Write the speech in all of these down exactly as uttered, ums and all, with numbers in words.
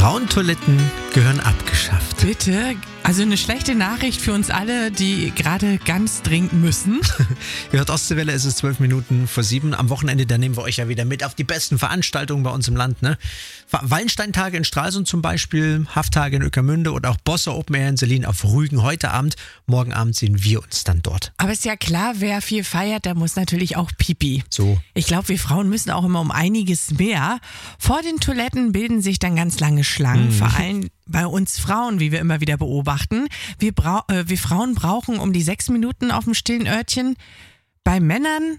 Frauentoiletten gehören abgeschafft. Bitte? Also eine schlechte Nachricht für uns alle, die gerade ganz dringend müssen. Ihr hört Ostseewelle, es ist zwölf Minuten vor sieben. Am Wochenende, da nehmen wir euch ja wieder mit auf die besten Veranstaltungen bei uns im Land. Ne? Wallensteintage in Stralsund zum Beispiel, Hafttage in Ueckermünde oder auch Bosse Open Air in Selin auf Rügen heute Abend. Morgen Abend sehen wir uns dann dort. Aber ist ja klar, wer viel feiert, der muss natürlich auch Pipi. So. Ich glaube, wir Frauen müssen auch immer um einiges mehr. Vor den Toiletten bilden sich dann ganz lange Schlangen, mhm. vor allem bei uns Frauen, wie wir immer wieder beobachten. Wir, brau- äh, wir Frauen brauchen um die sechs Minuten auf dem stillen Örtchen. Bei Männern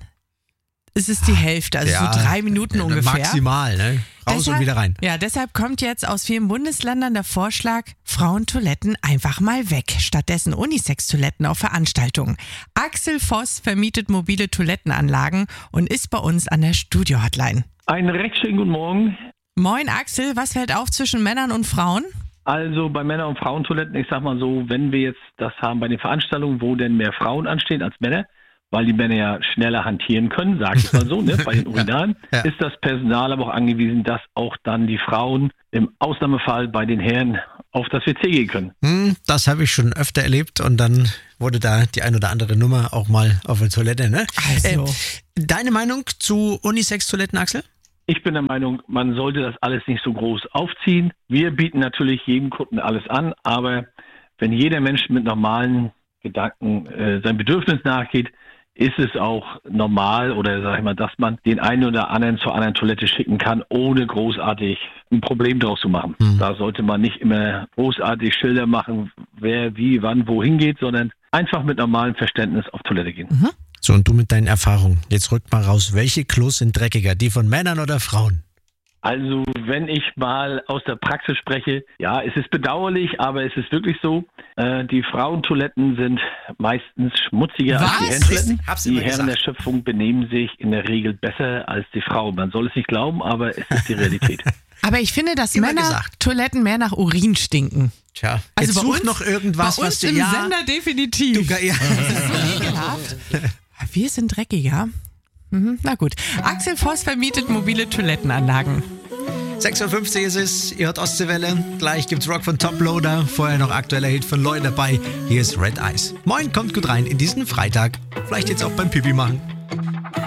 ist es die Hälfte, also ja, so drei Minuten ungefähr. Maximal, ne? Raus deshalb, und wieder rein. Ja, deshalb kommt jetzt aus vielen Bundesländern der Vorschlag, Frauentoiletten einfach mal weg. Stattdessen Unisex-Toiletten auf Veranstaltungen. Axel Voss vermietet mobile Toilettenanlagen und ist bei uns an der Studio-Hotline. Einen recht schönen guten Morgen. Moin Axel, was fällt auf zwischen Männern und Frauen? Also bei Männer- und Frauentoiletten, ich sag mal so, wenn wir jetzt das haben bei den Veranstaltungen, wo denn mehr Frauen anstehen als Männer, weil die Männer ja schneller hantieren können, sag ich mal so, ne, bei den Urinalen, ja. ist das Personal aber auch angewiesen, dass auch dann die Frauen im Ausnahmefall bei den Herren auf das W C gehen können. Hm, das habe ich schon öfter erlebt und dann wurde da die ein oder andere Nummer auch mal auf der Toilette, ne? Also. Äh, deine Meinung zu Unisex-Toiletten, Axel? Ich bin der Meinung, man sollte das alles nicht so groß aufziehen. Wir bieten natürlich jedem Kunden alles an, aber wenn jeder Mensch mit normalen Gedanken äh, sein Bedürfnis nachgeht, ist es auch normal oder sag ich mal, dass man den einen oder anderen zur anderen Toilette schicken kann, ohne großartig ein Problem draus zu machen. Mhm. Da sollte man nicht immer großartig Schilder machen, wer wie, wann, wohin geht, sondern einfach mit normalem Verständnis auf Toilette gehen. Mhm. So, und du mit deinen Erfahrungen. Jetzt rückt mal raus, welche Klos sind dreckiger? Die von Männern oder Frauen? Also, wenn ich mal aus der Praxis spreche, ja, es ist bedauerlich, aber es ist wirklich so, äh, die Frauentoiletten sind meistens schmutziger Was? als die Herrentoiletten. Hab's Die immer Herren gesagt. der Schöpfung benehmen sich in der Regel besser als die Frauen. Man soll es nicht glauben, aber es ist die Realität. Aber ich finde, dass Immer Männer gesagt. Toiletten mehr nach Urin stinken. Tja, Also jetzt bei such uns- noch irgendwas, Bei was uns dir... im ja, Sender definitiv. du, ja. Das ist so ekelhaft. Wir sind dreckiger. Mhm, na gut. Axel Voss vermietet mobile Toilettenanlagen. sechs Uhr fünfzig ist es, ihr hört Ostseewelle. Gleich gibt's Rock von Toploader. Vorher noch aktueller Hit von Lloyd dabei. Hier ist Red Eyes. Moin, kommt gut rein in diesen Freitag. Vielleicht jetzt auch beim Pipi machen.